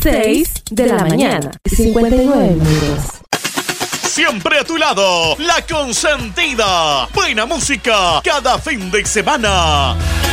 6 de la mañana, 59 minutos. Siempre a tu lado, La Consentida. Buena música cada fin de semana.